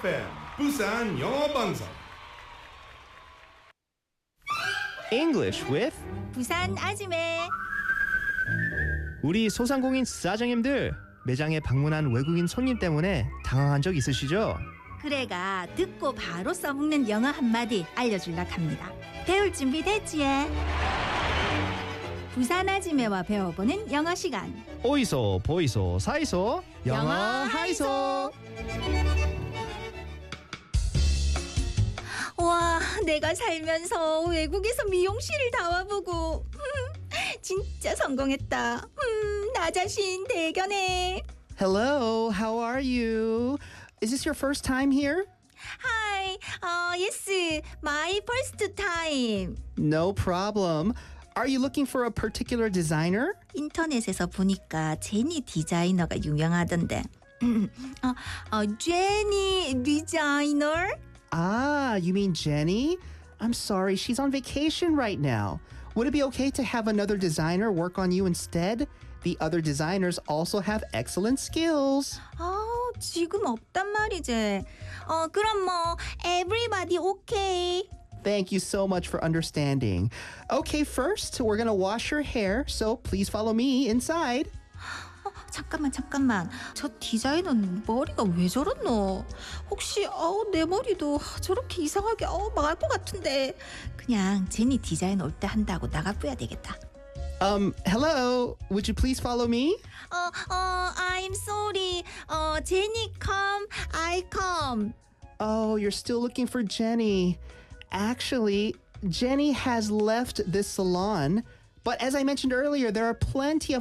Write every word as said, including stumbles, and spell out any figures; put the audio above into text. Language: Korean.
에프엠 부산 영어 방송 English with 부산 아지매. 우리 소상공인 사장님들 매장에 방문한 외국인 손님 때문에 당황한 적 있으시죠? 그래가 듣고 바로 써먹는 영어 한마디 알려줄라 합니다. 배울 준비 됐지? 부산 아지매와 배워보는 영어 시간. 오이소 보이소 사이소 영어 하이소. 와, 내가 살면서 외국에서 미용실을 다 와보고 음, 진짜 성공했다. 음, 나 자신 대견해. Hello, how are you? Is this your first time here? Hi, uh, yes, my first time. No problem. Are you looking for a particular designer? 인터넷에서 보니까 제니 디자이너가 유명하던데. 어, 어, 제니 디자이너? Ah, you mean Jenny? I'm sorry, she's on vacation right now. Would it be okay to have another designer work on you instead? The other designers also have excellent skills. 아, 지금 없단 말이지. 어, 그럼 뭐 everybody okay? Thank you so much for understanding. Okay, first, we're gonna wash your hair, so please follow me inside. 어, 잠깐만 잠깐만. 저 디자이너는 머리가 왜 저렇노? 혹시 어, 내 머리도 저렇게 이상하게 어, 망할 것 같은데. 그냥 제니 디자이너 올 때 한다고 나가봐야 되겠다. Um, hello, would you please follow me? 어, 어, I'm sorry. 어, 제니 come, I come. Oh, you're still looking for Jenny. Actually, Jenny has left this salon, but as I mentioned earlier, there are plenty of